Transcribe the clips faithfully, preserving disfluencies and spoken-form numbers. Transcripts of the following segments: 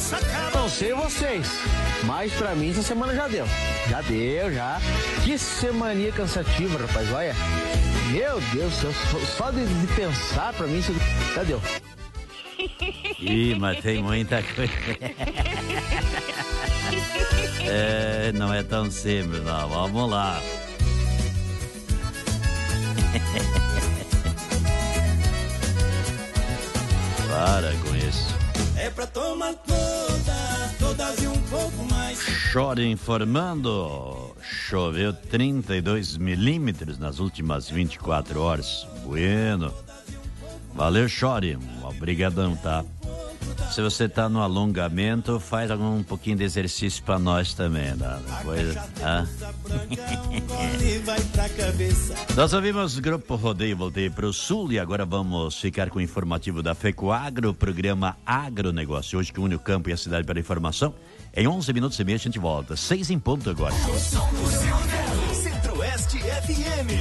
Não sei vocês, mas pra mim essa semana já deu. Já deu, já. Que semaninha cansativa, rapaz, olha. Meu Deus do céu, só de, de pensar pra mim isso já deu. Ih, mas tem muita coisa. É, não é tão simples, não. Vamos lá. Para com isso. É pra tomar toda, todas e um pouco mais. Chore informando. Choveu trinta e dois milímetros nas últimas vinte e quatro horas. Bueno. Valeu, Chore. Obrigadão, tá? Se você tá no alongamento, faz algum um pouquinho de exercício pra nós também, né? Depois, ah. Nós ouvimos o Grupo Rodeio, voltei pro Sul e agora vamos ficar com o informativo da FECOAGRO, programa Agronegócio. Hoje que une o campo e a cidade para informação. Em onze minutos e meio a gente volta. Seis em ponto agora. Centro-Oeste F M.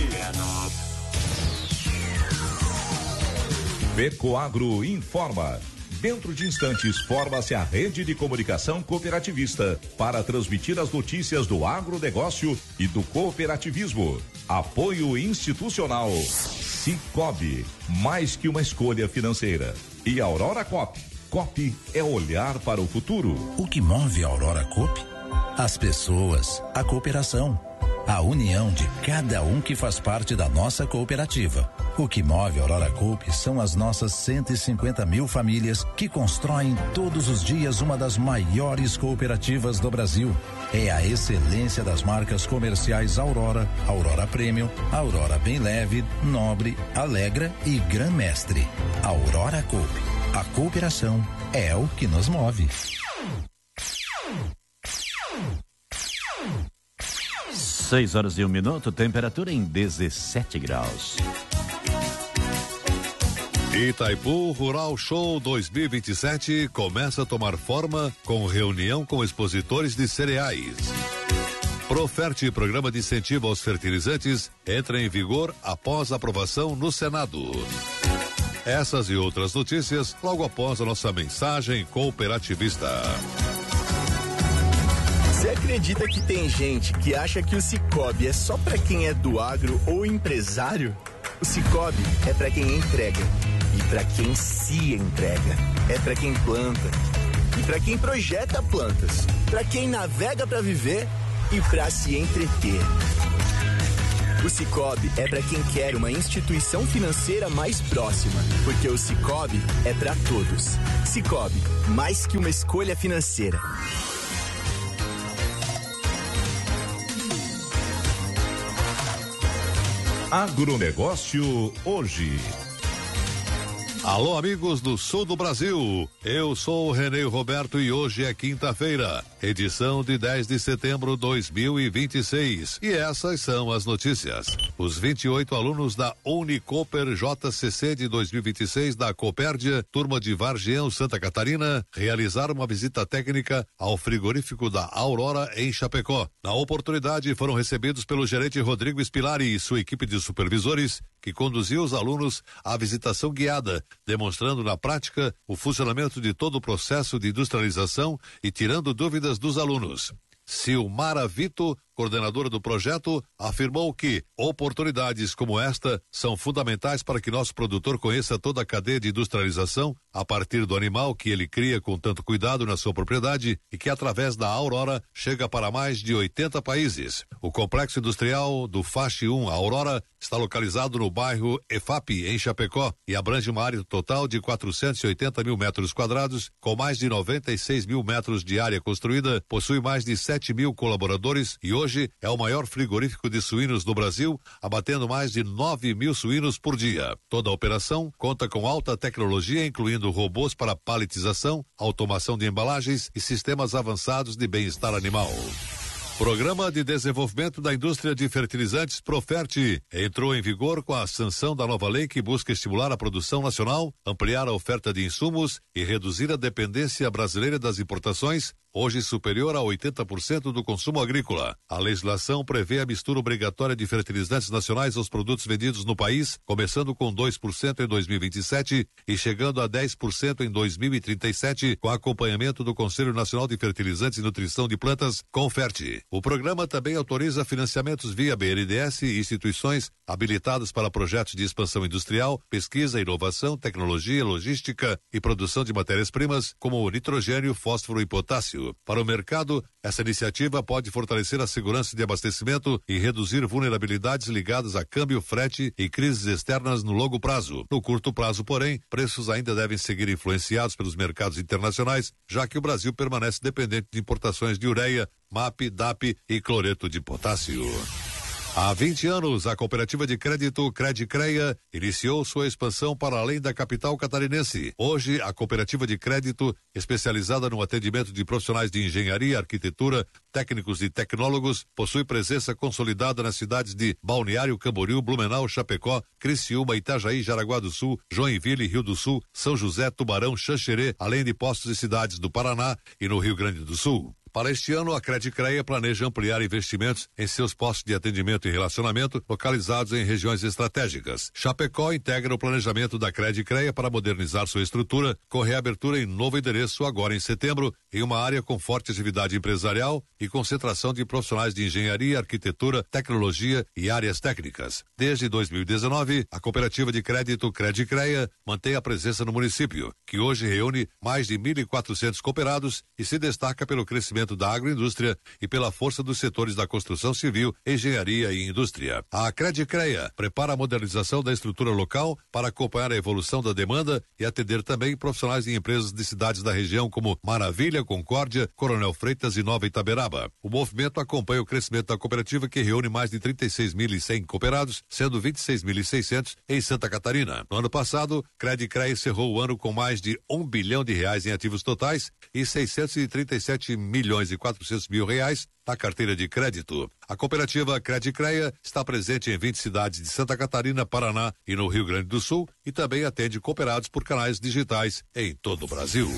FECOAGRO informa. Dentro de instantes, forma-se a rede de comunicação cooperativista para transmitir as notícias do agronegócio e do cooperativismo. Apoio institucional. Cicobi, mais que uma escolha financeira. E Aurora Coop. Coop é olhar para o futuro. O que move a Aurora Coop? As pessoas, a cooperação. A união de cada um que faz parte da nossa cooperativa. O que move a Aurora Coop são as nossas cento e cinquenta mil famílias que constroem todos os dias uma das maiores cooperativas do Brasil. É a excelência das marcas comerciais Aurora, Aurora Premium, Aurora Bem Leve, Nobre, Alegra e Gran Mestre. Aurora Coop. A cooperação é o que nos move. Seis horas e um minuto, temperatura em dezessete graus. Itaipu Rural Show dois mil e vinte e sete começa a tomar forma com reunião com expositores de cereais. Proferte, programa de incentivo aos fertilizantes, entra em vigor após a aprovação no Senado. Essas e outras notícias logo após a nossa mensagem cooperativista. Você acredita que tem gente que acha que o Cicobi é só pra quem é do agro ou empresário? O Cicobi é pra quem entrega e pra quem se entrega. É pra quem planta e pra quem projeta plantas, pra quem navega pra viver e pra se entreter. O Cicobi é pra quem quer uma instituição financeira mais próxima, porque o Cicobi é pra todos. Cicobi, mais que uma escolha financeira. Agronegócio hoje. Alô, amigos do sul do Brasil, eu sou o Renê Roberto e hoje é quinta-feira, edição de dez de setembro de dois mil e vinte e seis. E essas são as notícias. Os vinte e oito alunos da Unicoper J C C de dois mil e vinte e seis da Copérdia, turma de Vargião, Santa Catarina, realizaram uma visita técnica ao frigorífico da Aurora em Chapecó. Na oportunidade, foram recebidos pelo gerente Rodrigo Spilari e sua equipe de supervisores, que conduziu os alunos à visitação guiada, demonstrando na prática o funcionamento de todo o processo de industrialização e tirando dúvidas dos alunos. Silmara Vito, coordenadora do projeto, afirmou que oportunidades como esta são fundamentais para que nosso produtor conheça toda a cadeia de industrialização a partir do animal que ele cria com tanto cuidado na sua propriedade e que através da Aurora chega para mais de oitenta países. O complexo industrial do Fache um Aurora está localizado no bairro E F A P, em Chapecó, e abrange uma área total de quatrocentos e oitenta mil metros quadrados, com mais de noventa e seis mil metros de área construída, possui mais de sete mil colaboradores e hoje é o maior frigorífico de suínos do Brasil, abatendo mais de nove mil suínos por dia. Toda a operação conta com alta tecnologia, incluindo robôs para paletização, automação de embalagens e sistemas avançados de bem-estar animal. Programa de Desenvolvimento da Indústria de Fertilizantes Proferte entrou em vigor com a sanção da nova lei que busca estimular a produção nacional, ampliar a oferta de insumos e reduzir a dependência brasileira das importações. hoje superior a oitenta por cento do consumo agrícola. A legislação prevê a mistura obrigatória de fertilizantes nacionais aos produtos vendidos no país, começando com dois por cento em dois mil e vinte e sete e chegando a dez por cento em dois mil e trinta e sete, com acompanhamento do Conselho Nacional de Fertilizantes e Nutrição de Plantas, Conferte. O programa também autoriza financiamentos via B N D E S e instituições habilitadas para projetos de expansão industrial, pesquisa, inovação, tecnologia, logística e produção de matérias-primas, como o nitrogênio, fósforo e potássio. Para o mercado, essa iniciativa pode fortalecer a segurança de abastecimento e reduzir vulnerabilidades ligadas a câmbio, frete e crises externas no longo prazo. No curto prazo, porém, preços ainda devem seguir influenciados pelos mercados internacionais, já que o Brasil permanece dependente de importações de ureia, M A P, D A P e cloreto de potássio. Há vinte anos, a cooperativa de crédito Credicreia iniciou sua expansão para além da capital catarinense. Hoje, a cooperativa de crédito, especializada no atendimento de profissionais de engenharia, arquitetura, técnicos e tecnólogos, possui presença consolidada nas cidades de Balneário Camboriú, Blumenau, Chapecó, Criciúma, Itajaí, Jaraguá do Sul, Joinville, Rio do Sul, São José, Tubarão, Xanxerê, além de postos e cidades do Paraná e no Rio Grande do Sul. Para este ano, a Credicreia planeja ampliar investimentos em seus postos de atendimento e relacionamento localizados em regiões estratégicas. Chapecó integra o planejamento da Credicreia para modernizar sua estrutura, com reabertura em novo endereço agora em setembro, em uma área com forte atividade empresarial e concentração de profissionais de engenharia, arquitetura, tecnologia e áreas técnicas. Desde dois mil e dezenove, a cooperativa de crédito Credicreia mantém a presença no município, que hoje reúne mais de mil e quatrocentos cooperados e se destaca pelo crescimento da agroindústria e pela força dos setores da construção civil, engenharia e indústria. A Credicreia prepara a modernização da estrutura local para acompanhar a evolução da demanda e atender também profissionais de empresas de cidades da região como Maravilha, Concórdia, Coronel Freitas e Nova Itaberaba. O movimento acompanha o crescimento da cooperativa, que reúne mais de trinta e seis mil e cem cooperados, sendo vinte e seis mil e seiscentos em Santa Catarina. No ano passado, Credicreia encerrou o ano com mais de um bilhão de reais em ativos totais e seiscentos e trinta e sete milhões e quatrocentos mil reais na carteira de crédito. A cooperativa Credicreia está presente em vinte cidades de Santa Catarina, Paraná e no Rio Grande do Sul e também atende cooperados por canais digitais em todo o Brasil.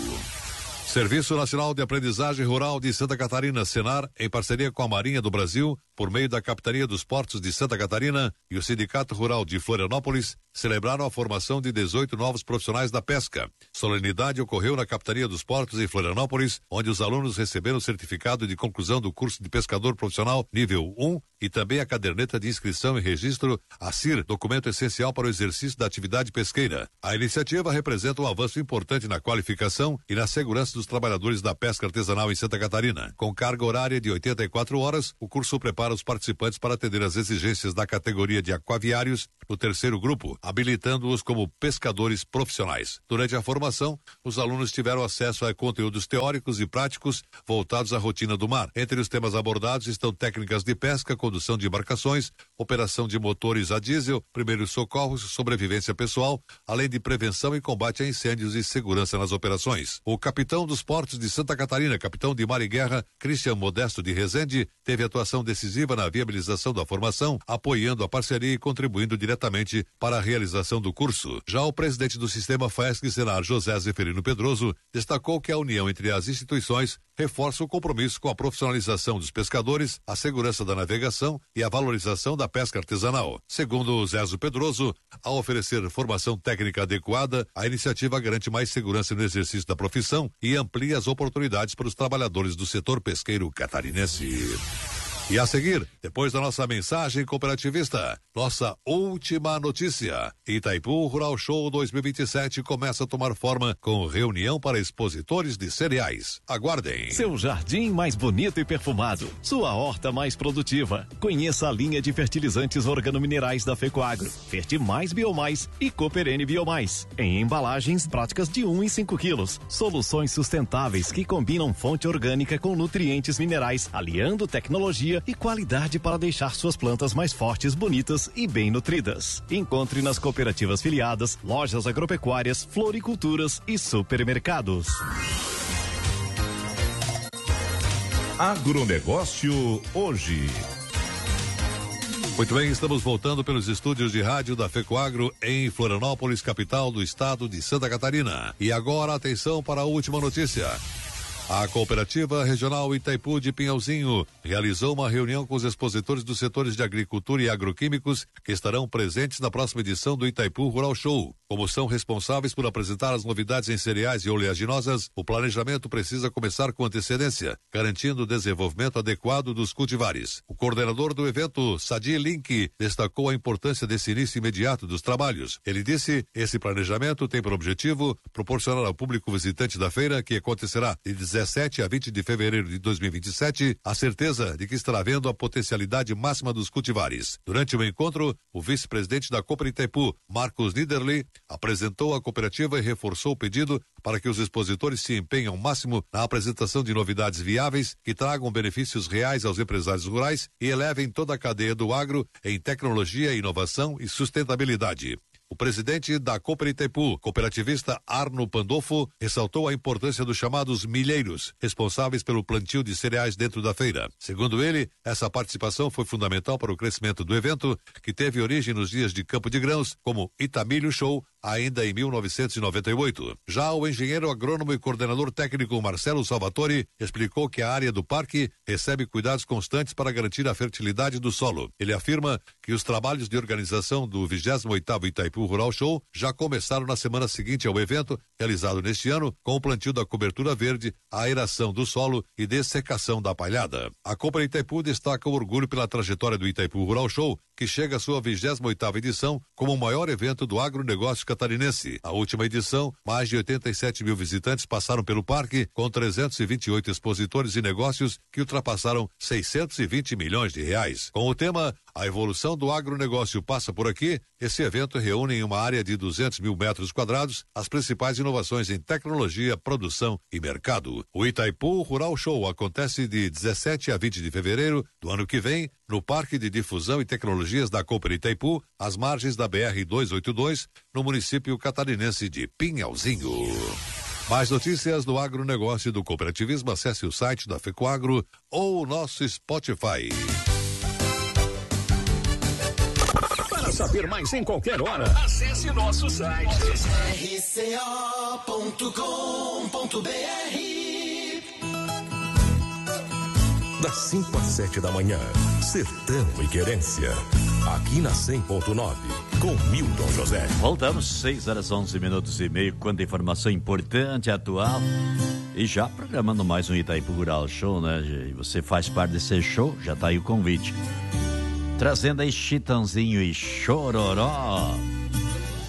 Serviço Nacional de Aprendizagem Rural de Santa Catarina, Senar, em parceria com a Marinha do Brasil, por meio da Capitania dos Portos de Santa Catarina e o Sindicato Rural de Florianópolis, celebraram a formação de dezoito novos profissionais da pesca. Solenidade ocorreu na Capitania dos Portos em Florianópolis, onde os alunos receberam o certificado de conclusão do curso de pescador profissional nível um e também a caderneta de inscrição e registro, a C I R, documento essencial para o exercício da atividade pesqueira. A iniciativa representa um avanço importante na qualificação e na segurança dos trabalhadores da pesca artesanal em Santa Catarina. Com carga horária de oitenta e quatro horas, o curso prepara os participantes para atender às exigências da categoria de aquaviários no terceiro grupo, habilitando-os como pescadores profissionais. Durante a formação, os alunos tiveram acesso a conteúdos teóricos e práticos voltados à rotina do mar. Entre os temas abordados estão técnicas de pesca, condução de embarcações, operação de motores a diesel, primeiros socorros, sobrevivência pessoal, além de prevenção e combate a incêndios e segurança nas operações. O capitão dos Portos de Santa Catarina, capitão de mar e guerra, Cristian Modesto de Rezende, teve atuação decisiva na viabilização da formação, apoiando a parceria e contribuindo diretamente para a realização do curso. Já o presidente do sistema FAESC-Senar, José Zeferino Pedroso, destacou que a união entre as instituições reforça o compromisso com a profissionalização dos pescadores, a segurança da navegação e a valorização da pesca artesanal. Segundo Zézo Pedroso, ao oferecer formação técnica adequada, a iniciativa garante mais segurança no exercício da profissão e amplia as oportunidades para os trabalhadores do setor pesqueiro catarinense. E a seguir, depois da nossa mensagem cooperativista, nossa última notícia. Itaipu Rural Show dois mil e vinte e sete começa a tomar forma com reunião para expositores de cereais. Aguardem. Seu jardim mais bonito e perfumado, sua horta mais produtiva. Conheça a linha de fertilizantes organominerais da Fecoagro, Fertimais Biomais e Cooperene Biomais, em embalagens práticas de um e cinco quilos. Soluções sustentáveis que combinam fonte orgânica com nutrientes minerais, aliando tecnologia e qualidade para deixar suas plantas mais fortes, bonitas e bem nutridas. Encontre nas cooperativas filiadas, lojas agropecuárias, floriculturas e supermercados. Agronegócio hoje. Muito bem, estamos voltando pelos estúdios de rádio da Fecoagro em Florianópolis, capital do estado de Santa Catarina. E agora, atenção para a última notícia. A Cooperativa Regional Itaipu de Pinhalzinho realizou uma reunião com os expositores dos setores de agricultura e agroquímicos que estarão presentes na próxima edição do Itaipu Rural Show. Como são responsáveis por apresentar as novidades em cereais e oleaginosas, o planejamento precisa começar com antecedência, garantindo o desenvolvimento adequado dos cultivares. O coordenador do evento, Sadi Link, destacou a importância desse início imediato dos trabalhos. Ele disse: esse planejamento tem por objetivo proporcionar ao público visitante da feira, que acontecerá de dezessete a vinte de fevereiro de dois mil e vinte e sete, a certeza de que estará vendo a potencialidade máxima dos cultivares. Durante o encontro, o vice-presidente da Cooper Itaipu, Marcos Niederli, apresentou a cooperativa e reforçou o pedido para que os expositores se empenhem ao máximo na apresentação de novidades viáveis que tragam benefícios reais aos empresários rurais e elevem toda a cadeia do agro em tecnologia, inovação e sustentabilidade. O presidente da Cooper Itaipu, cooperativista Arno Pandolfo, ressaltou a importância dos chamados milheiros, responsáveis pelo plantio de cereais dentro da feira. Segundo ele, essa participação foi fundamental para o crescimento do evento, que teve origem nos dias de Campo de Grãos, como Itamilho Show, ainda em mil novecentos e noventa e oito. Já o engenheiro agrônomo e coordenador técnico Marcelo Salvatore explicou que a área do parque recebe cuidados constantes para garantir a fertilidade do solo. Ele afirma que os trabalhos de organização do vigésimo oitavo Itaipu Rural Show já começaram na semana seguinte ao evento, realizado neste ano, com o plantio da cobertura verde, a aeração do solo e dessecação da palhada. A Cooper Itaipu destaca o orgulho pela trajetória do Itaipu Rural Show, que chega à sua vigésima oitava edição como o maior evento do agronegócio catarinense. A última edição, mais de oitenta e sete mil visitantes passaram pelo parque, com trezentos e vinte e oito expositores e negócios que ultrapassaram seiscentos e vinte milhões de reais. Com o tema A Evolução do Agronegócio Passa por Aqui, esse evento reúne em uma área de duzentos mil metros quadrados as principais inovações em tecnologia, produção e mercado. O Itaipu Rural Show acontece de dezessete a vinte de fevereiro do ano que vem, no Parque de Difusão e Tecnologias da Cooper Itaipu, às margens da B R duzentos e oitenta e dois, no município catarinense de Pinhalzinho. Mais notícias do agronegócio e do cooperativismo, acesse o site da FECOAGRO ou o nosso Spotify. Para saber mais em qualquer hora, acesse nosso site r c o ponto com ponto b r. Das cinco às sete da manhã, Sertão e Querência. Aqui na cem ponto nove, com Milton José. Voltamos, seis horas onze minutos e meio, quanta informação importante, atual. E já programando mais um Itaipu Rural Show, né? E você faz parte desse show, já tá aí o convite. Trazendo aí Chitãozinho e Chororó.